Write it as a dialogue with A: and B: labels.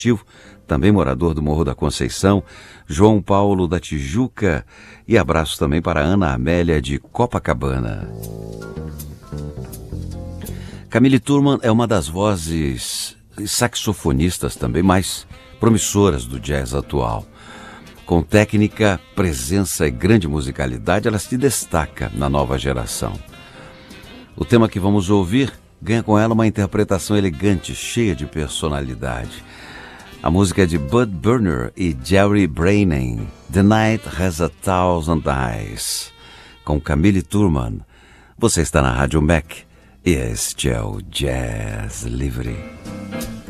A: também morador do Morro da Conceição, João Paulo da Tijuca, e abraço também para Ana Amélia de Copacabana. Camille Turman é uma das vozes saxofonistas também mais promissoras do jazz atual. Com técnica, presença e grande musicalidade, ela se destaca na nova geração. O tema que vamos ouvir ganha com ela uma interpretação elegante, cheia de personalidade. A música é de Bud Burner e Jerry Brannan, The Night Has a Thousand Eyes, com Camille Turman. Você está na Rádio Mac e este é o Jazz Livre.